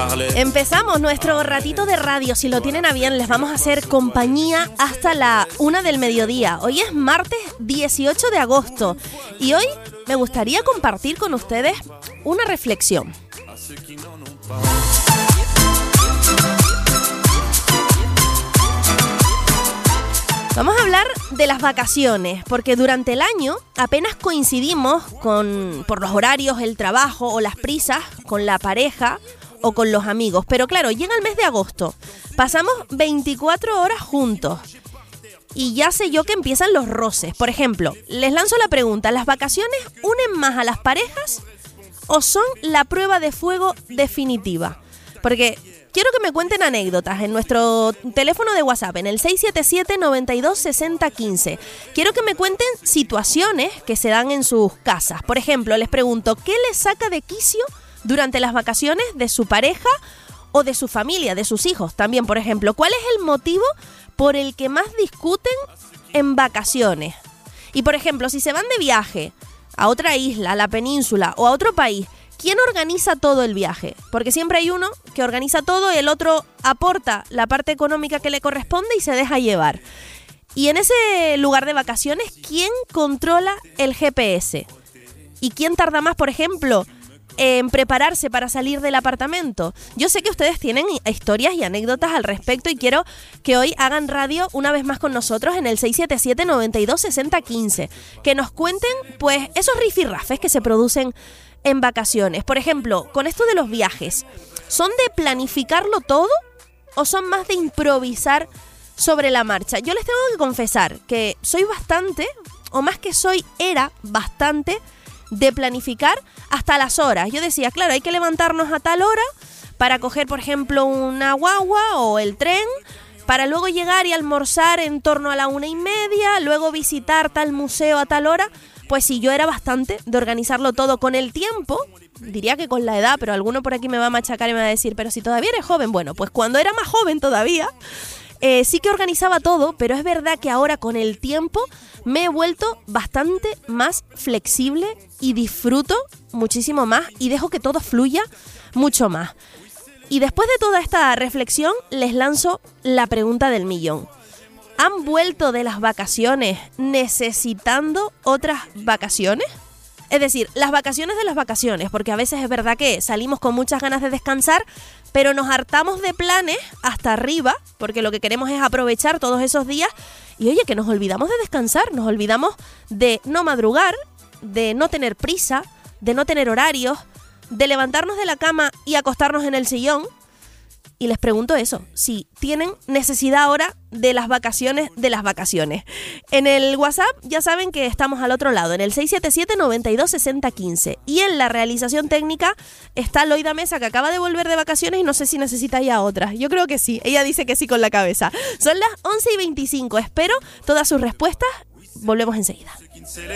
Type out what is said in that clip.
Empezamos nuestro ratito de radio. Si lo tienen a bien, les vamos a hacer compañía hasta la 1 del mediodía. Hoy es martes 18 de agosto y hoy me gustaría compartir con ustedes una reflexión. Vamos a hablar de las vacaciones, porque durante el año apenas coincidimos por los horarios, el trabajo o las prisas con la pareja o con los amigos. Pero claro, llega el mes de agosto, pasamos 24 horas juntos y ya sé yo que empiezan los roces. Por ejemplo, les lanzo la pregunta, ¿las vacaciones unen más a las parejas o son la prueba de fuego definitiva? Porque quiero que me cuenten anécdotas en nuestro teléfono de WhatsApp, en el 677-926015. Quiero que me cuenten situaciones que se dan en sus casas. Por ejemplo, les pregunto, ¿qué les saca de quicio durante las vacaciones de su pareja o de su familia, de sus hijos también, por ejemplo? ¿Cuál es el motivo por el que más discuten en vacaciones? Y, por ejemplo, si se van de viaje a otra isla, a la península o a otro país, ¿quién organiza todo el viaje? Porque siempre hay uno que organiza todo y el otro aporta la parte económica que le corresponde y se deja llevar. Y en ese lugar de vacaciones, ¿quién controla el GPS? ¿Y quién tarda más, por ejemplo, en prepararse para salir del apartamento? Yo sé que ustedes tienen historias y anécdotas al respecto y quiero que hoy hagan radio una vez más con nosotros en el 677-926015. Que nos cuenten, pues, esos rifirrafes que se producen en vacaciones. Por ejemplo, con esto de los viajes, ¿son de planificarlo todo o son más de improvisar sobre la marcha? Yo les tengo que confesar que soy bastante, o más que soy, era bastante de planificar hasta las horas. Yo decía, claro, hay que levantarnos a tal hora para coger, por ejemplo, una guagua o el tren, para luego llegar y almorzar en torno a la 1:30, luego visitar tal museo a tal hora. Pues sí, yo era bastante de organizarlo todo. Con el tiempo, diría que con la edad, pero alguno por aquí me va a machacar y me va a decir, pero si todavía eres joven. Bueno, pues cuando era más joven todavía, sí que organizaba todo, pero es verdad que ahora con el tiempo me he vuelto bastante más flexible y disfruto muchísimo más y dejo que todo fluya mucho más. Y después de toda esta reflexión, les lanzo la pregunta del millón. ¿Han vuelto de las vacaciones necesitando otras vacaciones? Es decir, las vacaciones de las vacaciones, porque a veces es verdad que salimos con muchas ganas de descansar, pero nos hartamos de planes hasta arriba, porque lo que queremos es aprovechar todos esos días. Y oye, que nos olvidamos de descansar, nos olvidamos de no madrugar, de no tener prisa, de no tener horarios, de levantarnos de la cama y acostarnos en el sillón. Y les pregunto eso, si tienen necesidad ahora de las vacaciones de las vacaciones. En el WhatsApp ya saben que estamos al otro lado, en el 677-926015. Y en la realización técnica está Loida Mesa, que acaba de volver de vacaciones y no sé si necesita ya otras. Yo creo que sí, ella dice que sí con la cabeza. Son las 11:25, espero todas sus respuestas. Volvemos enseguida.